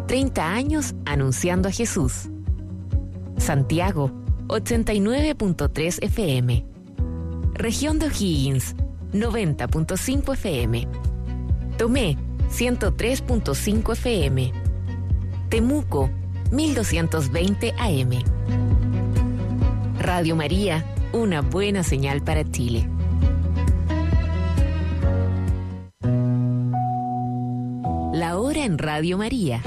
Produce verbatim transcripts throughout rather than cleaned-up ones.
treinta años anunciando a Jesús. Santiago, ochenta y nueve punto tres F M. Región de O'Higgins, noventa punto cinco F M. Tomé, ciento tres punto cinco F M. Temuco, mil doscientos veinte A M. Radio María, una buena señal para Chile. La hora en Radio María.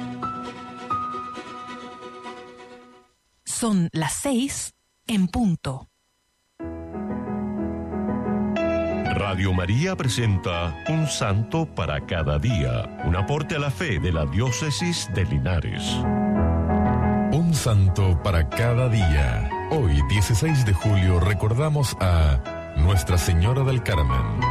Son las seis en punto. Radio María presenta Un Santo para cada día, un aporte a la fe de la Diócesis de Linares. Un Santo para cada día. Hoy, dieciséis de julio, recordamos a Nuestra Señora del Carmen.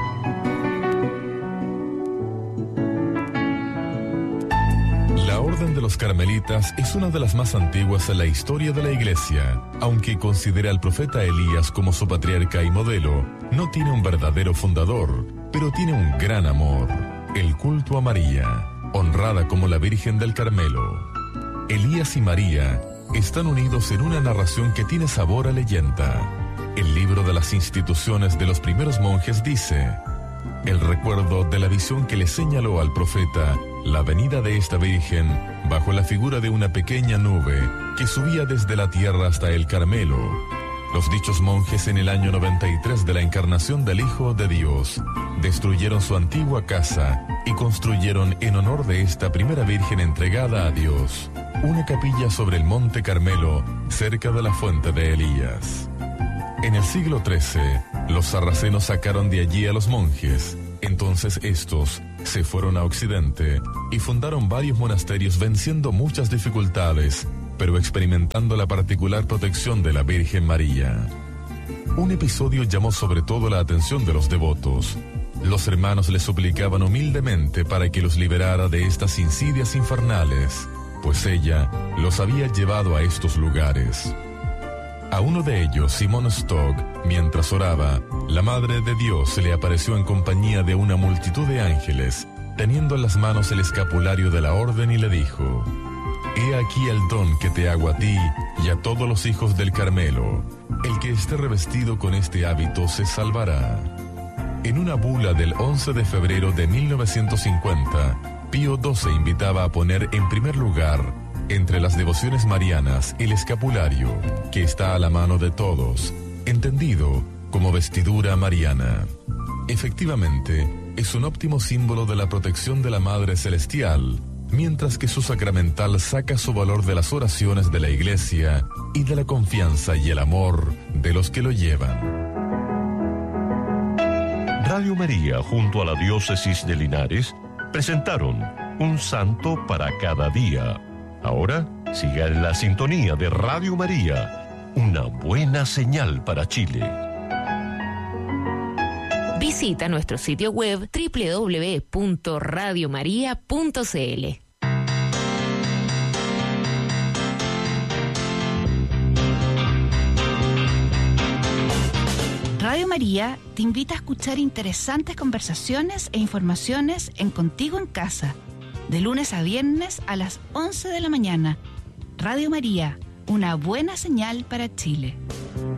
La Orden de los Carmelitas es una de las más antiguas en la historia de la Iglesia. Aunque considera al profeta Elías como su patriarca y modelo, no tiene un verdadero fundador, pero tiene un gran amor: el culto a María, honrada como la Virgen del Carmelo. Elías y María están unidos en una narración que tiene sabor a leyenda. El libro de las instituciones de los primeros monjes dice: el recuerdo de la visión que le señaló al profeta la venida de esta Virgen bajo la figura de una pequeña nube que subía desde la tierra hasta el Carmelo. Los dichos monjes, en el año noventa y tres de la encarnación del Hijo de Dios, destruyeron su antigua casa y construyeron, en honor de esta primera Virgen entregada a Dios, una capilla sobre el monte Carmelo, cerca de la fuente de Elías. En el siglo trece, los sarracenos sacaron de allí a los monjes. Entonces estos se fueron a Occidente y fundaron varios monasterios, venciendo muchas dificultades, pero experimentando la particular protección de la Virgen María. Un episodio llamó sobre todo la atención de los devotos. Los hermanos le suplicaban humildemente para que los liberara de estas insidias infernales, pues ella los había llevado a estos lugares. A uno de ellos, Simón Stock, mientras oraba, la Madre de Dios se le apareció en compañía de una multitud de ángeles, teniendo en las manos el escapulario de la orden, y le dijo: «He aquí el don que te hago a ti y a todos los hijos del Carmelo. El que esté revestido con este hábito se salvará». En una bula del once de febrero de mil novecientos cincuenta, Pío doce invitaba a poner en primer lugar, entre las devociones marianas, el escapulario, que está a la mano de todos, entendido como vestidura mariana. Efectivamente, es un óptimo símbolo de la protección de la Madre Celestial, mientras que su sacramental saca su valor de las oraciones de la Iglesia y de la confianza y el amor de los que lo llevan. Radio María, junto a la Diócesis de Linares, presentaron Un Santo para cada día. Ahora, siga en la sintonía de Radio María, una buena señal para Chile. Visita nuestro sitio web doble u doble u doble u punto radio maría punto c l. Radio María te invita a escuchar interesantes conversaciones e informaciones en Contigo en Casa, de lunes a viernes a las once de la mañana. Radio María, una buena señal para Chile.